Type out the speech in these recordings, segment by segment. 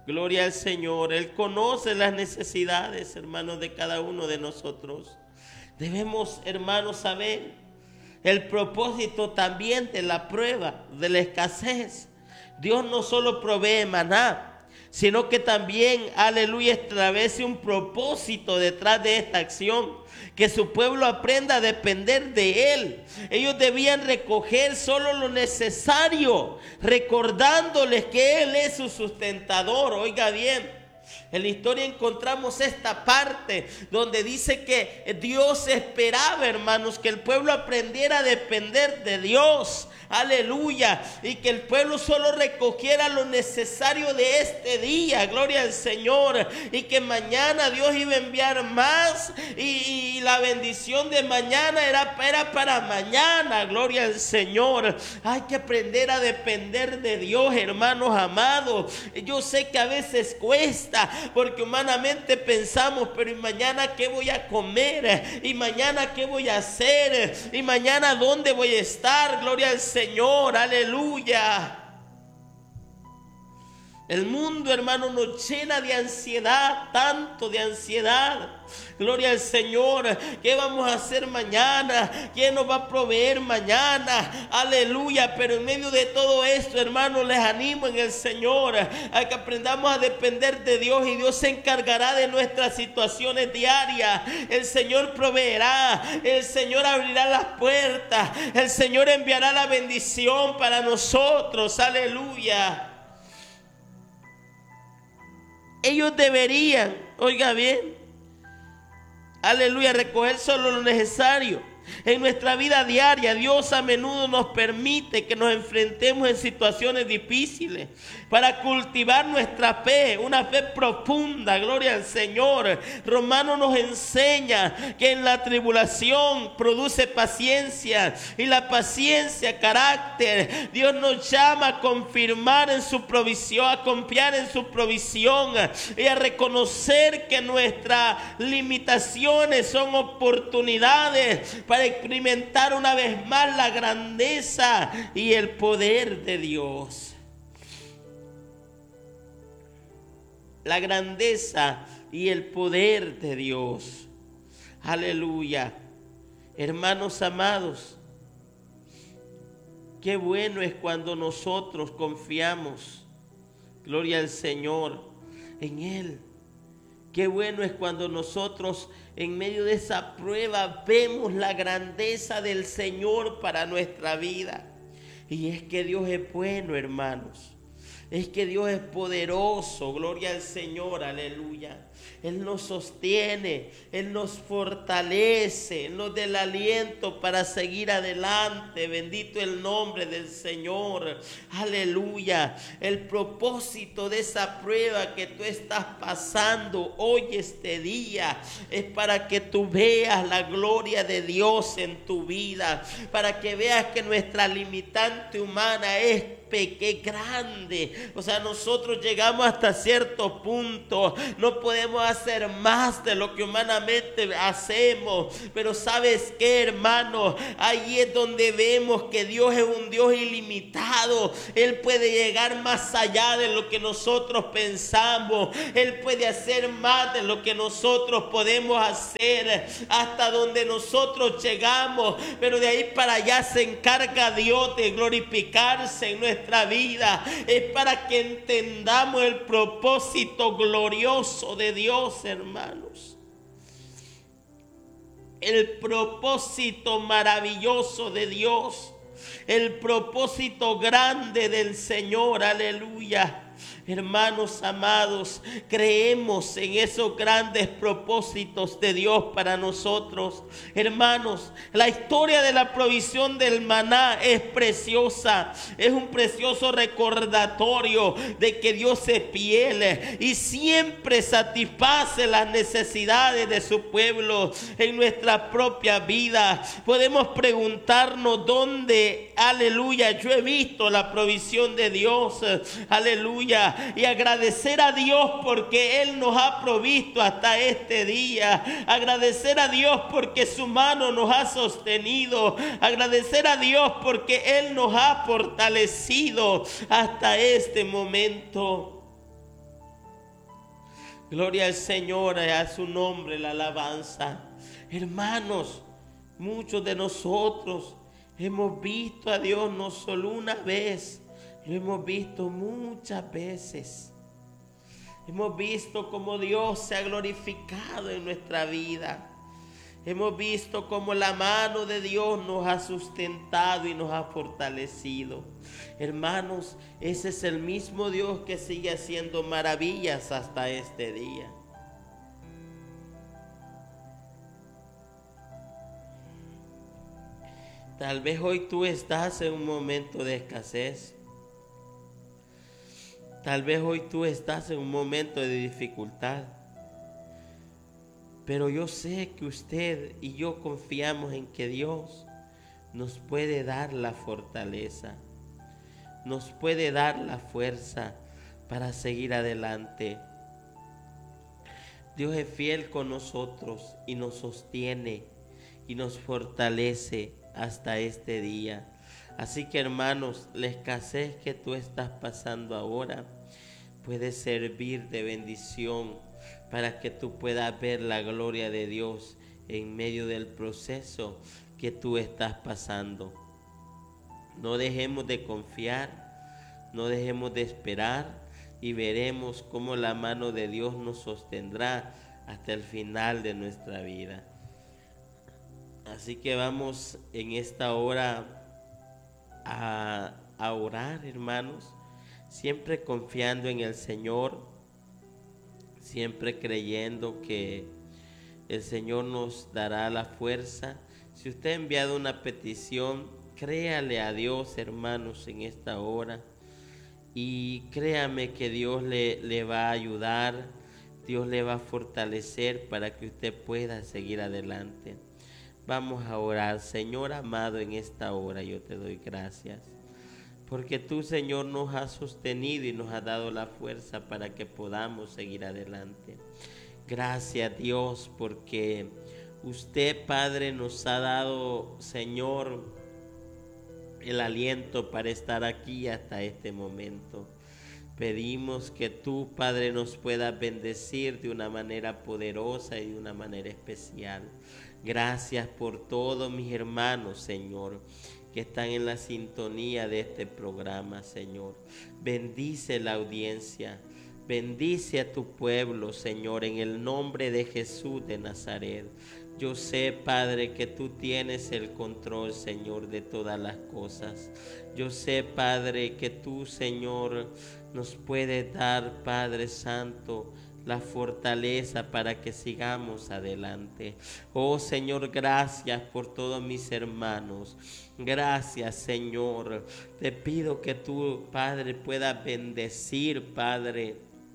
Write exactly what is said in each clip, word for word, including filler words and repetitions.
Gloria al Señor. Él conoce las necesidades, hermanos, de cada uno de nosotros. Debemos, hermanos, saber el propósito también de la prueba, de la escasez. Dios no solo provee maná, sino que también, aleluya, establece un propósito detrás de esta acción. Que su pueblo aprenda a depender de Él. Ellos debían recoger solo lo necesario, recordándoles que Él es su sustentador. Oiga bien, en la historia encontramos esta parte donde dice que Dios esperaba, hermanos, que el pueblo aprendiera a depender de Dios. Aleluya. Y que el pueblo solo recogiera lo necesario de este día. Gloria al Señor. Y que mañana Dios iba a enviar más. Y, y la bendición de mañana era, era para mañana. Gloria al Señor. Hay que aprender a depender de Dios, hermanos amados. Yo sé que a veces cuesta, porque humanamente pensamos, pero ¿y mañana qué voy a comer? ¿Y mañana qué voy a hacer? ¿Y mañana dónde voy a estar? Gloria al Señor, aleluya. El mundo, hermano, nos llena de ansiedad, tanto de ansiedad. Gloria al Señor. ¿Qué vamos a hacer mañana? ¿Quién nos va a proveer mañana? Aleluya. Pero en medio de todo esto, hermano, les animo en el Señor a que aprendamos a depender de Dios, y Dios se encargará de nuestras situaciones diarias. El Señor proveerá, el Señor abrirá las puertas, el Señor enviará la bendición para nosotros. Aleluya. Ellos deberían, oiga bien, aleluya, recoger solo lo necesario. En nuestra vida diaria, Dios a menudo nos permite que nos enfrentemos en situaciones difíciles para cultivar nuestra fe, una fe profunda. Gloria al Señor. Romanos nos enseña que en la tribulación produce paciencia, y la paciencia carácter. Dios nos llama a confirmar en su provisión, a confiar en su provisión, y a reconocer que nuestras limitaciones son oportunidades para experimentar una vez más la grandeza y el poder de Dios. La grandeza y el poder de Dios. Aleluya. Hermanos amados, qué bueno es cuando nosotros confiamos, gloria al Señor, en Él. Qué bueno es cuando nosotros en medio de esa prueba vemos la grandeza del Señor para nuestra vida. Y es que Dios es bueno, hermanos. Es que Dios es poderoso, gloria al Señor, aleluya. Él nos sostiene, Él nos fortalece, Él nos da el aliento para seguir adelante. Bendito el nombre del Señor, aleluya. El propósito de esa prueba que tú estás pasando hoy, este día, es para que tú veas la gloria de Dios en tu vida, para que veas que nuestra limitante humana es pequeña, grande. O sea, nosotros llegamos hasta cierto punto, no podemos hacer más de lo que humanamente hacemos. Pero ¿sabes qué, hermano? Ahí es donde vemos que Dios es un Dios ilimitado. Él puede llegar más allá de lo que nosotros pensamos. Él puede hacer más de lo que nosotros podemos hacer, hasta donde nosotros llegamos. Pero de ahí para allá se encarga Dios de glorificarse en nuestra vida. Es para que entendamos el propósito glorioso de Dios, hermanos. El propósito maravilloso de Dios. El propósito grande del Señor. Aleluya. Hermanos amados, creemos en esos grandes propósitos de Dios para nosotros. Hermanos, la historia de la provisión del maná es preciosa. Es un precioso recordatorio de que Dios es fiel y siempre satisface las necesidades de su pueblo. En nuestra propia vida podemos preguntarnos dónde, aleluya, yo he visto la provisión de Dios. Aleluya. Y agradecer a Dios porque Él nos ha provisto hasta este día. Agradecer a Dios porque su mano nos ha sostenido. Agradecer a Dios porque Él nos ha fortalecido hasta este momento. Gloria al Señor, a su nombre la alabanza. Hermanos, muchos de nosotros hemos visto a Dios no solo una vez, lo hemos visto muchas veces. Hemos visto cómo Dios se ha glorificado en nuestra vida. Hemos visto cómo la mano de Dios nos ha sustentado y nos ha fortalecido. Hermanos, ese es el mismo Dios que sigue haciendo maravillas hasta este día. Tal vez hoy tú estás en un momento de escasez. Tal vez hoy tú estás en un momento de dificultad. Pero yo sé que usted y yo confiamos en que Dios nos puede dar la fortaleza, nos puede dar la fuerza para seguir adelante. Dios es fiel con nosotros y nos sostiene y nos fortalece hasta este día. Así que, hermanos, la escasez que tú estás pasando ahora puede servir de bendición para que tú puedas ver la gloria de Dios en medio del proceso que tú estás pasando. No dejemos de confiar, no dejemos de esperar y veremos cómo la mano de Dios nos sostendrá hasta el final de nuestra vida. Así que vamos en esta hora a, a orar, hermanos, siempre confiando en el Señor, siempre creyendo que el Señor nos dará la fuerza. Si usted ha enviado una petición, créale a Dios, hermanos, en esta hora. Y créame que Dios le, le va a ayudar, Dios le va a fortalecer para que usted pueda seguir adelante. Vamos a orar. Señor amado, en esta hora yo te doy gracias. Porque tú, Señor, nos has sostenido y nos has dado la fuerza para que podamos seguir adelante. Gracias, Dios, porque usted, Padre, nos ha dado, Señor, el aliento para estar aquí hasta este momento. Pedimos que tú, Padre, nos puedas bendecir de una manera poderosa y de una manera especial. Gracias por todos mis hermanos, Señor, que están en la sintonía de este programa, Señor. Bendice la audiencia, bendice a tu pueblo, Señor, en el nombre de Jesús de Nazaret. Yo sé, Padre, que tú tienes el control, Señor, de todas las cosas. Yo sé, Padre, que tú, Señor, nos puedes dar, Padre Santo, la fortaleza para que sigamos adelante. Oh Señor, gracias por todos mis hermanos. Gracias, Señor. Te pido que tú, Padre, puedas bendecir, Padre,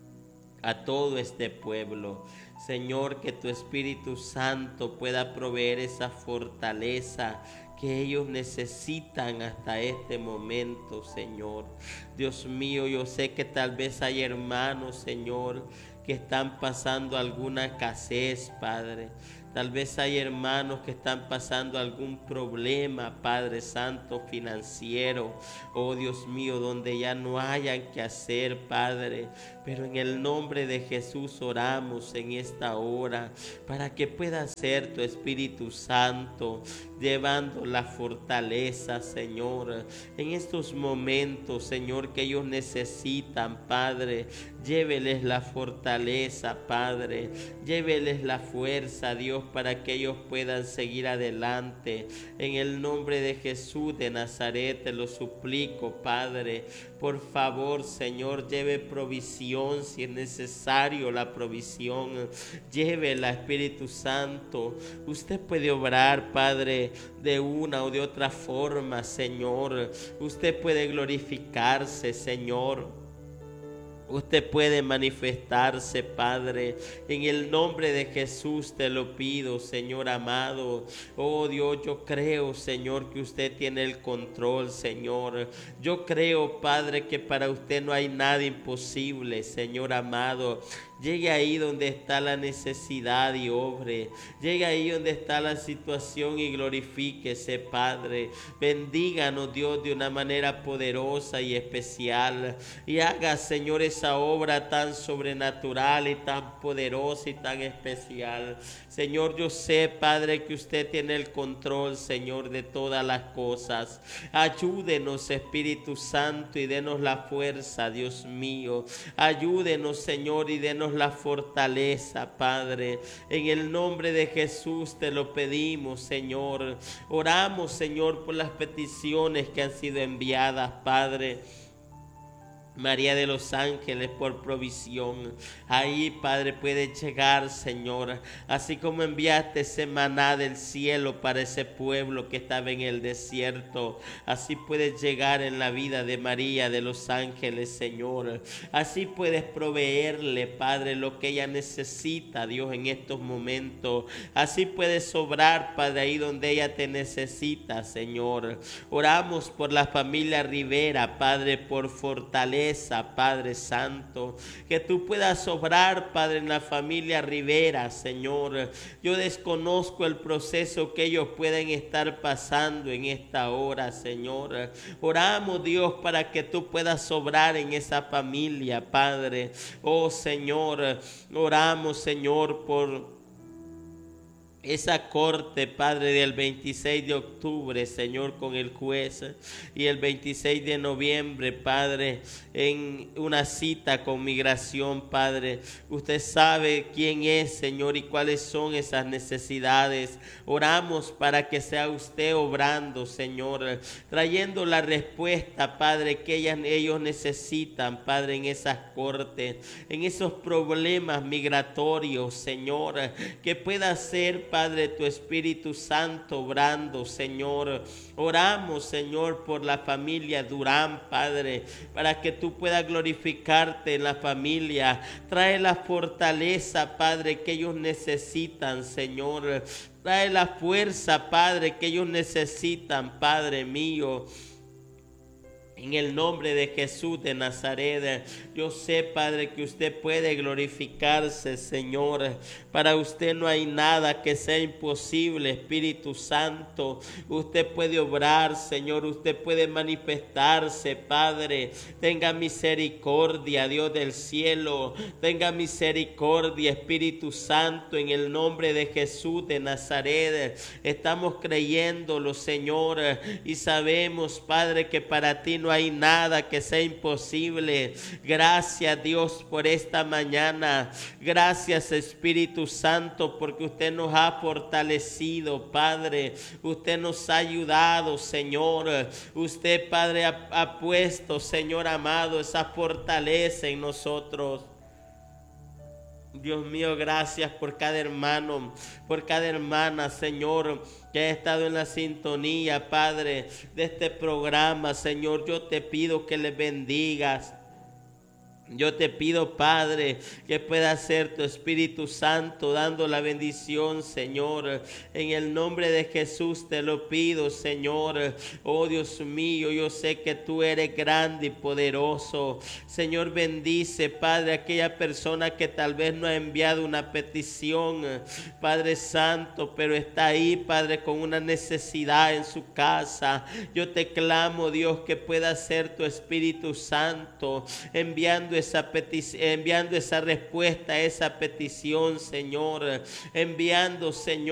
a todo este pueblo. Señor, que tu Espíritu Santo pueda proveer esa fortaleza que ellos necesitan hasta este momento, Señor. Dios mío, yo sé que tal vez hay hermanos, Señor, que están pasando alguna escasez, Padre. Tal vez hay hermanos que están pasando algún problema, Padre Santo, financiero. Oh Dios mío, donde ya no hayan que hacer, Padre. Pero en el nombre de Jesús oramos en esta hora para que pueda ser tu Espíritu Santo llevando la fortaleza, Señor, en estos momentos, Señor, que ellos necesitan, Padre. Lléveles la fortaleza, Padre. Lléveles la fuerza, Dios, para que ellos puedan seguir adelante. En el nombre de Jesús de Nazaret te lo suplico, Padre. Por favor, Señor, lleve provisión si es necesario la provisión. Lleve el Espíritu Santo. Usted puede obrar, Padre, de una o de otra forma, Señor. Usted puede glorificarse, Señor. Usted puede manifestarse, Padre. En el nombre de Jesús te lo pido, Señor amado. Oh Dios, yo creo, Señor, que usted tiene el control, Señor. Yo creo, Padre, que para usted no hay nada imposible, Señor amado. Llegue ahí donde está la necesidad y obre. Llegue ahí donde está la situación y glorifíquese, Padre. Bendíganos, Dios, de una manera poderosa y especial. Y haga, Señor, esa obra tan sobrenatural y tan poderosa y tan especial. Señor, yo sé, Padre, que usted tiene el control, Señor, de todas las cosas. Ayúdenos, Espíritu Santo, y denos la fuerza, Dios mío. Ayúdenos, Señor, y denos la fortaleza, Padre. En el nombre de Jesús te lo pedimos, Señor. Oramos, Señor, por las peticiones que han sido enviadas, Padre. María de los Ángeles, por provisión. Ahí, Padre, puede llegar, Señor. Así como enviaste ese maná del cielo para ese pueblo que estaba en el desierto. Así puedes llegar en la vida de María de los Ángeles, Señor. Así puedes proveerle, Padre, lo que ella necesita, Dios, en estos momentos. Así puedes sobrar, Padre, ahí donde ella te necesita, Señor. Oramos por la familia Rivera, Padre, por fortaleza, Padre Santo, que tú puedas obrar, Padre, en la familia Rivera, Señor. Yo desconozco el proceso que ellos pueden estar pasando en esta hora, Señor. Oramos, Dios, para que tú puedas obrar en esa familia, Padre. Oh, Señor, oramos, Señor, por esa corte, Padre, del veintiséis de octubre, Señor, con el juez, y el veintiséis de noviembre, Padre, en una cita con migración, Padre. Usted sabe quién es, Señor, y cuáles son esas necesidades. Oramos para que sea usted obrando, Señor, trayendo la respuesta, Padre, que ellas, ellos necesitan, Padre, en esas cortes, en esos problemas migratorios, Señor, que pueda ser, Padre, tu Espíritu Santo obrando, Señor. Oramos, Señor, por la familia Durán, Padre, para que tú puedas glorificarte en la familia. Trae la fortaleza, Padre, que ellos necesitan, Señor. Trae la fuerza, Padre, que ellos necesitan, Padre mío. En el nombre de Jesús de Nazaret, yo sé, Padre, que usted puede glorificarse, Señor. Para usted no hay nada que sea imposible, Espíritu Santo. Usted puede obrar, Señor. Usted puede manifestarse, Padre. Tenga misericordia, Dios del cielo. Tenga misericordia, Espíritu Santo, en el nombre de Jesús de Nazaret. Estamos creyéndolo, Señor, y sabemos, Padre, que para ti no No hay nada que sea imposible. Gracias, Dios, por esta mañana. Gracias, Espíritu Santo, porque usted nos ha fortalecido, Padre. Usted nos ha ayudado, Señor. Usted, Padre, ha, ha puesto, Señor amado, esa fortaleza en nosotros. Dios mío, gracias por cada hermano, por cada hermana, Señor, que ha estado en la sintonía, Padre, de este programa. Señor, yo te pido que les bendigas. Yo te pido, Padre, que pueda ser tu Espíritu Santo dando la bendición, Señor. En el nombre de Jesús te lo pido, Señor. Oh, Dios mío, yo sé que tú eres grande y poderoso. Señor, bendice, Padre, a aquella persona que tal vez no ha enviado una petición, Padre Santo, pero está ahí, Padre, con una necesidad en su casa. Yo te clamo, Dios, que pueda ser tu Espíritu Santo enviando esa petición, enviando esa respuesta a esa petición, Señor, enviando, Señor,